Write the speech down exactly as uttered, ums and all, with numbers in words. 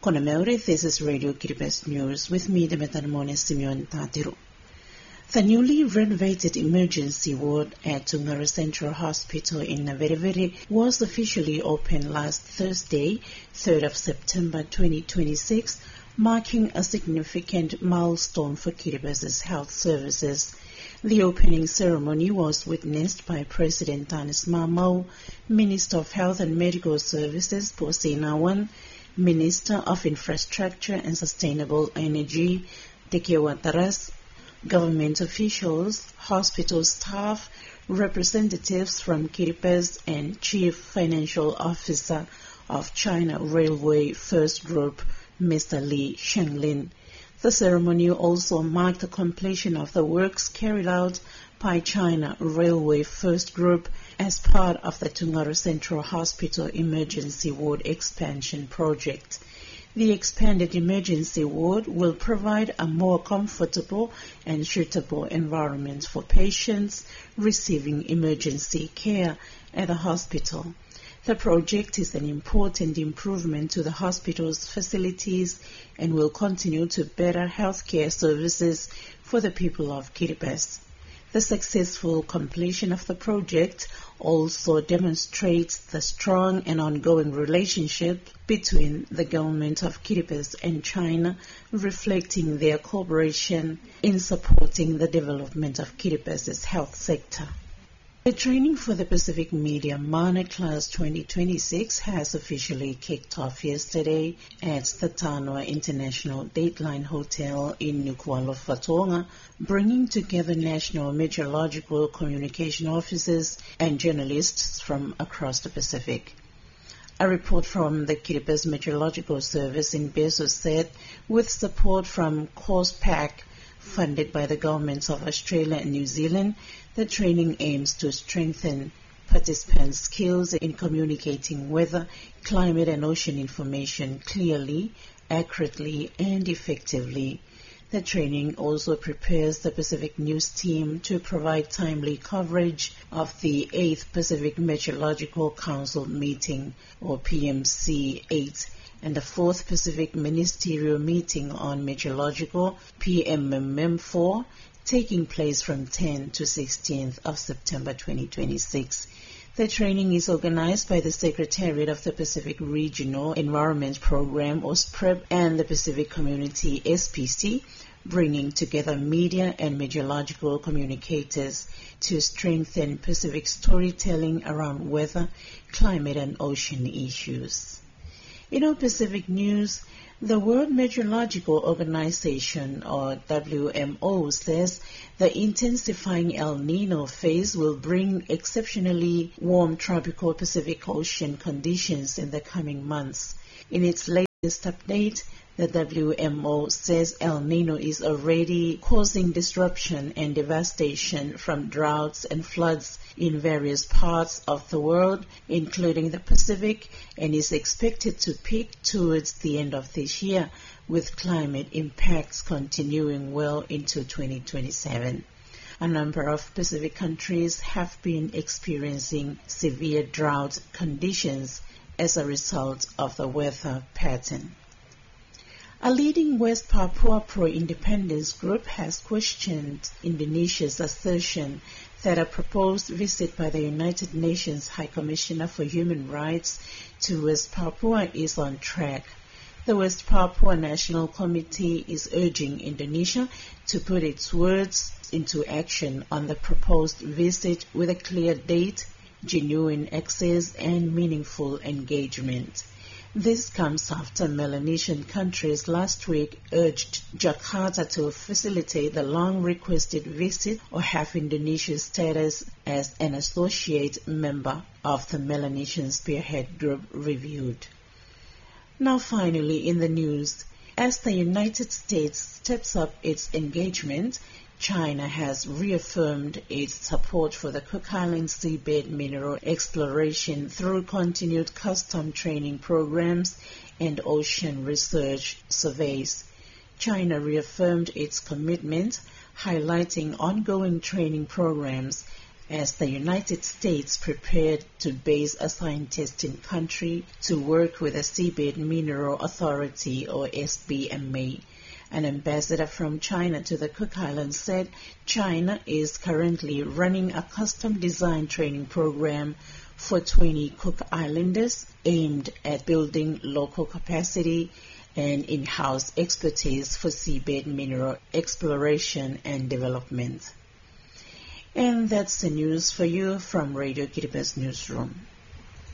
Konamere, this is Radio Kiribati News with me, Demeter Mone Simeon Tatiru. The newly renovated emergency ward at Tungara Central Hospital in Naverevere was officially opened last Thursday, third of September twenty twenty-six, marking a significant milestone for Kiribati's health services. The opening ceremony was witnessed by President Tanis Mamau, Minister of Health and Medical Services Posi Nawan, Minister of Infrastructure and Sustainable Energy Tekewa Taras, government officials, hospital staff, representatives from Kiribati, and Chief Financial Officer of China Railway First Group, Mister Li Shenglin. The ceremony also marked the completion of the works carried out by China Railway First Group as part of the Tungara Central Hospital Emergency Ward Expansion Project. The expanded emergency ward will provide a more comfortable and suitable environment for patients receiving emergency care at the hospital. The project is an important improvement to the hospital's facilities and will continue to better healthcare services for the people of Kiribati. The successful completion of the project also demonstrates the strong and ongoing relationship between the government of Kiribati and China, reflecting their cooperation in supporting the development of Kiribati's health sector. The training for the Pacific Media Mana Class twenty twenty-six has officially kicked off yesterday at the Tanwa International Dateline Hotel in Nuku'alofa Fatonga, bringing together national meteorological communication officers and journalists from across the Pacific. A report from the Kiribati Meteorological Service in Beso said, with support from CORSPAC, funded by the governments of Australia and New Zealand, the training aims to strengthen participants' skills in communicating weather, climate and ocean information clearly, accurately and effectively. The training also prepares the Pacific News team to provide timely coverage of the eighth Pacific Meteorological Council meeting, or P M C eight, and the fourth Pacific Ministerial Meeting on Meteorological, P M M M four, taking place from tenth to sixteenth of September twenty twenty-six. The training is organized by the Secretariat of the Pacific Regional Environment Program, or S P R E P, and the Pacific Community, S P C, bringing together media and meteorological communicators to strengthen Pacific storytelling around weather, climate and ocean issues. In our Pacific news, the World Meteorological Organization, or W M O, says the intensifying El Nino phase will bring exceptionally warm tropical Pacific Ocean conditions in the coming months. In its latest update, the W M O says El Nino is already causing disruption and devastation from droughts and floods in various parts of the world, including the Pacific, and is expected to peak towards the end of this year, with climate impacts continuing well into twenty twenty-seven. A number of Pacific countries have been experiencing severe drought conditions as a result of the weather pattern. A leading West Papua pro-independence group has questioned Indonesia's assertion that a proposed visit by the United Nations High Commissioner for Human Rights to West Papua is on track. The West Papua National Committee is urging Indonesia to put its words into action on the proposed visit with a clear date, genuine access, and meaningful engagement. This comes after Melanesian countries last week urged Jakarta to facilitate the long-requested visit or have Indonesia's status as an associate member of the Melanesian Spearhead Group reviewed. Now finally in the news, as the United States steps up its engagement, China has reaffirmed its support for the Cook Island seabed mineral exploration through continued custom training programs and ocean research surveys. China reaffirmed its commitment, highlighting ongoing training programs as the United States prepared to base a scientist in country to work with the Seabed Mineral Authority, or S B M A. An ambassador from China to the Cook Islands said China is currently running a custom design training program for twenty Cook Islanders aimed at building local capacity and in-house expertise for seabed mineral exploration and development. And that's the news for you from Radio Kiribati Newsroom.